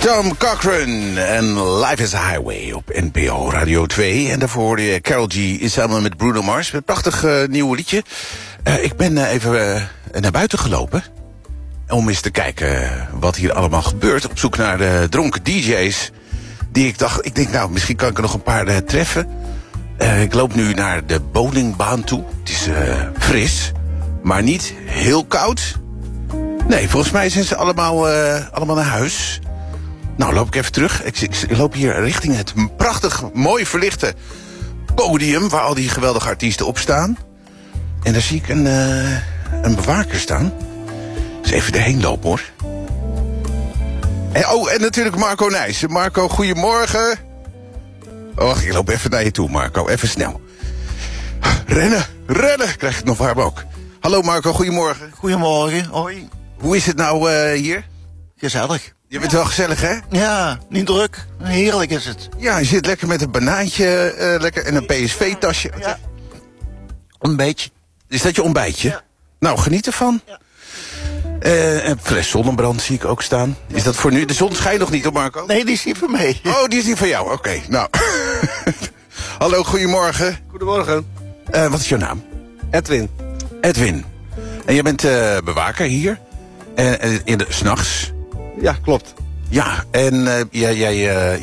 Tom Cochrane en Life is a Highway op NPO Radio 2. En daarvoor hoorde je Karol G samen met Bruno Mars met een prachtig nieuw liedje. Ik ben even naar buiten gelopen om eens te kijken wat hier allemaal gebeurt. Op zoek naar de dronken DJ's. Ik denk, nou, misschien kan ik er nog een paar treffen. Ik loop nu naar de bowlingbaan toe. Het is fris, maar niet heel koud. Nee, volgens mij zijn ze allemaal naar huis. Nou, loop ik even terug. Ik loop hier richting het prachtig, mooi verlichte podium waar al die geweldige artiesten op staan. En daar zie ik een bewaker staan. Dus even erheen lopen, hoor. En natuurlijk Marco Nijssen. Marco, goedemorgen. Och, ik loop even naar je toe, Marco. Even snel. Rennen. Krijg ik nog warm ook. Hallo Marco, goedemorgen. Goedemorgen, hoi. Hoe is het nou hier? Gezellig. Je bent wel gezellig, hè? Ja, niet druk. Heerlijk is het. Ja, je zit lekker met een banaantje lekker en een PSV-tasje. Ja. Een beetje. Is dat je ontbijtje? Ja. Nou, geniet ervan. Ja. Een fles zonnebrand zie ik ook staan. Is dat voor nu? De zon schijnt nog niet op, Marco? Nee, die is niet voor mij. Oh, die is niet van jou. Oké, nou. Hallo, goedemorgen. Goedemorgen. Wat is jouw naam? Edwin. Edwin. En jij bent bewaker hier? S'nachts? Ja, klopt. Ja, en jij